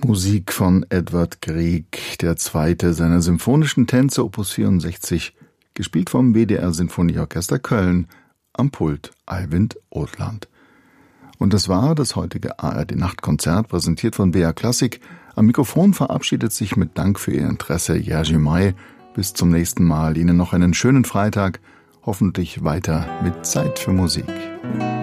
Musik von Edvard Grieg, der zweite seiner symphonischen Tänze, Opus 64, gespielt vom WDR Sinfonieorchester Köln, am Pult Eivind Othland. Und das war das heutige ARD-Nachtkonzert, präsentiert von BR Klassik. Am Mikrofon verabschiedet sich mit Dank für Ihr Interesse Jerzy May. Bis zum nächsten Mal. Ihnen noch einen schönen Freitag, hoffentlich weiter mit Zeit für Musik.